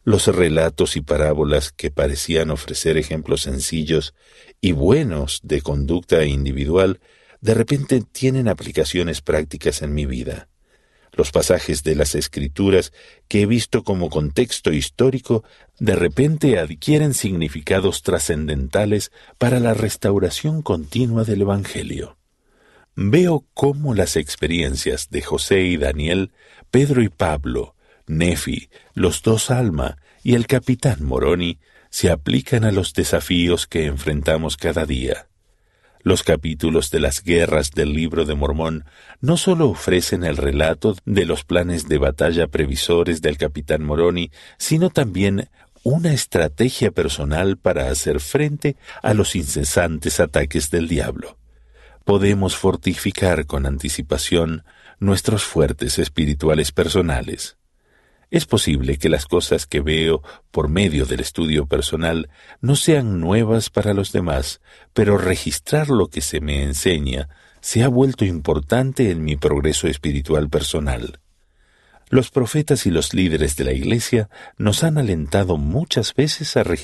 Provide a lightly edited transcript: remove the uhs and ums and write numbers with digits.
Los relatos y parábolas que parecían ofrecer ejemplos sencillos y buenos de conducta individual, de repente tienen aplicaciones prácticas en mi vida. Los pasajes de las Escrituras que he visto como contexto histórico de repente adquieren significados trascendentales para la restauración continua del Evangelio. Veo cómo las experiencias de José y Daniel, Pedro y Pablo, Nefi, los dos Alma y el capitán Moroni se aplican a los desafíos que enfrentamos cada día. Los capítulos de las guerras del Libro de Mormón no solo ofrecen el relato de los planes de batalla previsores del capitán Moroni, sino también una estrategia personal para hacer frente a los incesantes ataques del diablo. Podemos fortificar con anticipación nuestros fuertes espirituales personales. Es posible que las cosas que veo por medio del estudio personal no sean nuevas para los demás, pero registrar lo que se me enseña se ha vuelto importante en mi progreso espiritual personal. Los profetas y los líderes de la Iglesia nos han alentado muchas veces a registrar